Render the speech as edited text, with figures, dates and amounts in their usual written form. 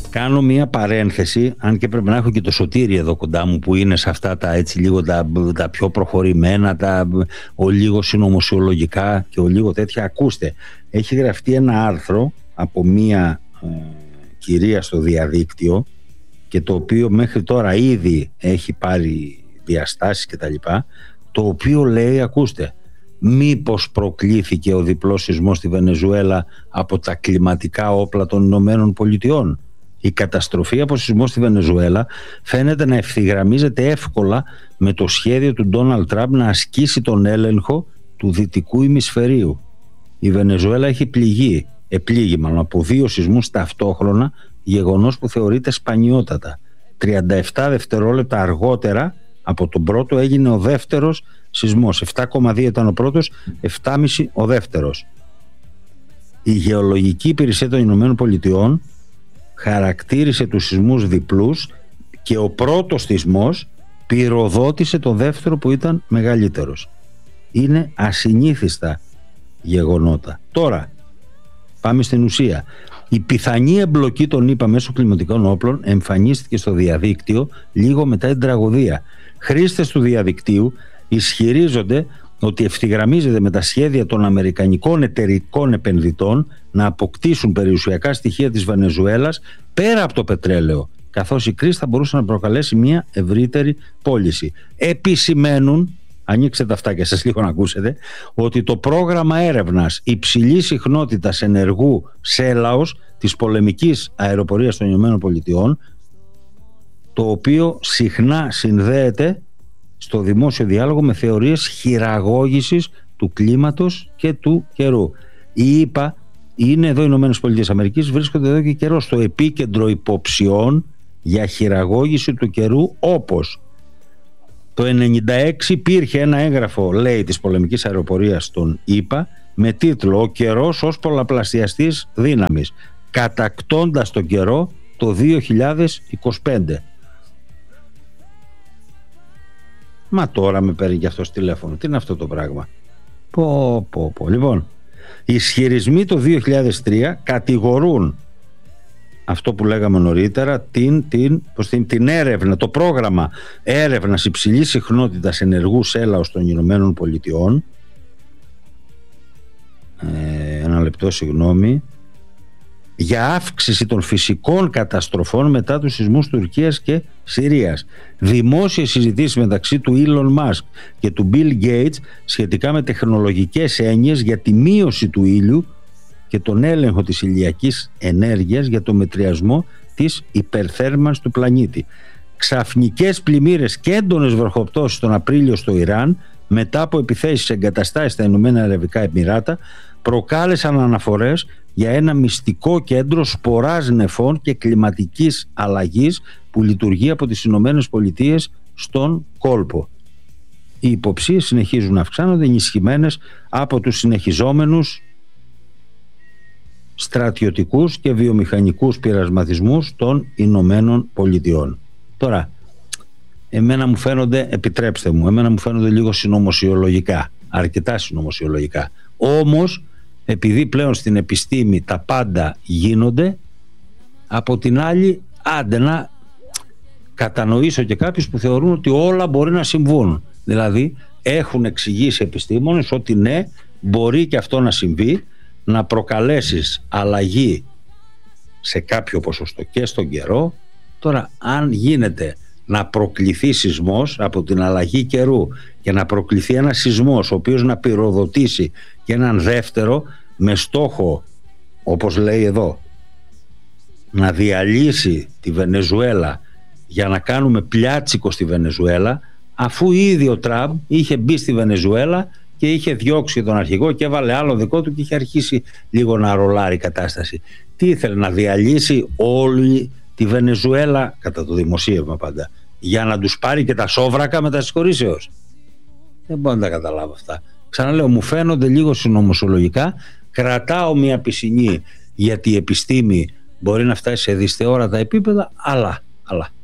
κάνω μία παρένθεση, αν και πρέπει να έχω και το Σωτήρι εδώ κοντά μου, που είναι σε αυτά τα έτσι λίγο τα πιο προχωρημένα, ο λίγο συνωμοσιολογικά και ο λίγο τέτοια. Ακούστε, έχει γραφτεί ένα άρθρο από μία κυρία στο διαδίκτυο, και το οποίο μέχρι τώρα ήδη έχει πάρει διαστάσεις και τα λοιπά, το οποίο λέει, ακούστε, μήπως προκλήθηκε ο διπλός σεισμός στη Βενεζουέλα από τα κλιματικά όπλα των Ηνωμένων Πολιτειών? Η καταστροφή από σεισμό στη Βενεζουέλα φαίνεται να ευθυγραμμίζεται εύκολα με το σχέδιο του Ντόναλντ Τραμπ να ασκήσει τον έλεγχο του δυτικού ημισφαιρίου. Η Βενεζουέλα έχει επλήγει μάλλον από 2 σεισμούς ταυτόχρονα, γεγονός που θεωρείται σπανιότατα. 37 δευτερόλεπτα αργότερα από τον πρώτο έγινε ο δεύτερος σεισμός. 7,2 ήταν ο πρώτος, 7,5 ο δεύτερος. Η Γεωλογική Υπηρεσία των Ηνωμένων Πολιτειών χαρακτήρισε τους σεισμούς διπλούς και ο πρώτος σεισμός πυροδότησε το δεύτερο που ήταν μεγαλύτερος. Είναι ασυνήθιστα γεγονότα. Τώρα πάμε στην ουσία. Η πιθανή εμπλοκή των ΗΠΑ μέσω κλιματικών όπλων εμφανίστηκε στο διαδίκτυο λίγο μετά την τραγωδία. Χρήστες του διαδικτύου ισχυρίζονται ότι ευθυγραμμίζεται με τα σχέδια των αμερικανικών εταιρικών επενδυτών να αποκτήσουν περιουσιακά στοιχεία της Βενεζουέλας πέρα από το πετρέλαιο, καθώς η κρίση θα μπορούσε να προκαλέσει μια ευρύτερη πώληση. Επισημαίνουν, ανοίξτε τα αυτάκια σας λίγο να ακούσετε, ότι το πρόγραμμα έρευνας υψηλής συχνότητας ενεργού σέλαος της πολεμικής αεροπορίας των ΗΠΑ, το οποίο συχνά συνδέεται στο δημόσιο διάλογο με θεωρίες χειραγώγησης του κλίματος και του καιρού. Οι ΗΠΑ είναι εδώ, οι ΗΠΑ βρίσκονται εδώ και καιρό στο επίκεντρο υποψιών για χειραγώγηση του καιρού, όπως το 1996 υπήρχε ένα έγγραφο, λέει, της πολεμικής αεροπορίας των ΗΠΑ με τίτλο «Ο καιρός ως πολλαπλασιαστής δύναμης, κατακτώντας τον καιρό το 2025». Μα τώρα με παίρνει και αυτό στο τηλέφωνο. Τι είναι αυτό το πράγμα? Λοιπόν, οι ισχυρισμοί το 2003 κατηγορούν αυτό που λέγαμε νωρίτερα, την έρευνα, το πρόγραμμα έρευνας υψηλής συχνότητας ενεργού σέλαος των Ηνωμένων Πολιτειών, ένα λεπτό, συγγνώμη, για αύξηση των φυσικών καταστροφών μετά τους σεισμούς Τουρκίας και Συρίας. Δημόσιες συζητήσεις μεταξύ του Elon Musk και του Bill Gates σχετικά με τεχνολογικές έννοιες για τη μείωση του ήλιου και τον έλεγχο της ηλιακής ενέργειας για το μετριασμό της υπερθέρμανσης του πλανήτη. Ξαφνικές πλημμύρες και έντονες βροχοπτώσεις τον Απρίλιο στο Ιράν μετά από επιθέσεις σε εγκαταστάσεις στα Ηνωμένα Αραβικά Εμιράτα προκάλεσαν αναφορές για ένα μυστικό κέντρο σποράς νεφών και κλιματικής αλλαγής που λειτουργεί από τις Ηνωμένες Πολιτείες στον κόλπο. Οι υποψίες συνεχίζουν να αυξάνονται, ενισχυμένες από τους συνεχιζόμενους στρατιωτικούς και βιομηχανικούς πειρασματισμούς των Ηνωμένων Πολιτειών. Τώρα, εμένα μου φαίνονται, επιτρέψτε μου, εμένα μου φαίνονται λίγο συνωμοσιολογικά, αρκετά συνωμοσιολογικά. Όμως, επειδή πλέον στην επιστήμη τα πάντα γίνονται, από την άλλη, άντε να κατανοήσω και κάποιους που θεωρούν ότι όλα μπορεί να συμβούν. Δηλαδή, έχουν εξηγήσει επιστήμονες ότι ναι, μπορεί και αυτό να συμβεί, να προκαλέσεις αλλαγή σε κάποιο ποσοστό και στον καιρό. Τώρα, αν γίνεται να προκληθεί σεισμός από την αλλαγή καιρού και να προκληθεί ένα σεισμός ο οποίος να πυροδοτήσει και έναν δεύτερο με στόχο, όπως λέει εδώ, να διαλύσει τη Βενεζουέλα για να κάνουμε πλιάτσικο στη Βενεζουέλα, αφού ήδη ο Τραμπ είχε μπει στη Βενεζουέλα και είχε διώξει τον αρχηγό και έβαλε άλλο δικό του και είχε αρχίσει λίγο να ρολάρει η κατάσταση. Τι ήθελε, να διαλύσει όλη τη Βενεζουέλα, κατά το δημοσίευμα πάντα, για να τους πάρει και τα σόβρακα με τα συγχωρήσεως? Δεν μπορώ να τα καταλάβω αυτά. Ξαναλέω, μου φαίνονται λίγο συνωμοσιολογικά. Κρατάω μια πισινή, γιατί η επιστήμη μπορεί να φτάσει σε δυσθεώρατα επίπεδα, αλλά